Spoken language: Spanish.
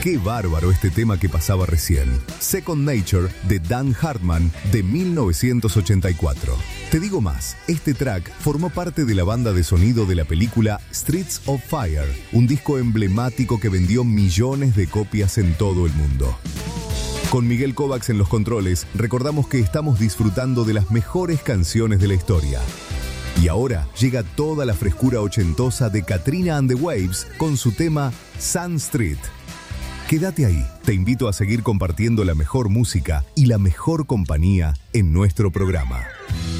Qué bárbaro este tema que pasaba recién. Second Nature de Dan Hartman de 1984. Te digo más, este track formó parte de la banda de sonido de la película Streets of Fire, un disco emblemático que vendió millones de copias en todo el mundo. Con Miguel Kovacs en los controles, recordamos que estamos disfrutando de las mejores canciones de la historia. Y ahora llega toda la frescura ochentosa de Katrina and the Waves con su tema Sun Street. Quédate ahí, te invito a seguir compartiendo la mejor música y la mejor compañía en nuestro programa.